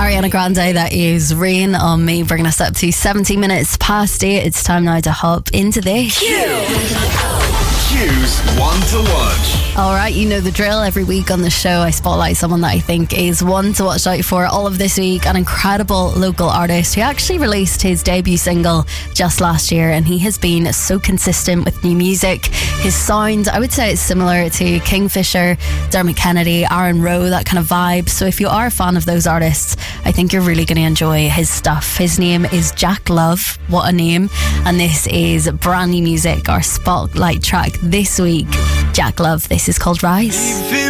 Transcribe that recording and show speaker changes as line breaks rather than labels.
Ariana Grande, that is Rain on Me, bringing us up to 70 minutes past 8. It's time now to hop into this.
Q's One to Watch.
Alright, you know the drill. Every week on the show I spotlight someone that I think is one to watch out for. All of this week, an incredible local artist who actually released his debut single just last year, and he has been so consistent with new music. His sound, I would say it's similar to Kingfisher, Dermot Kennedy, Aaron Rowe, that kind of vibe. So if you are a fan of those artists, I think you're really going to enjoy his stuff. His name is Jack Love. What a name. And this is brand new music, our spotlight track this week. Jack Love, this is called Rise.